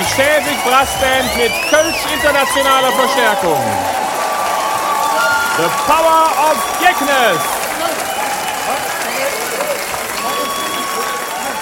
Schäwig Brassband mit Kölsch internationaler Verstärkung. The Power of Geknes.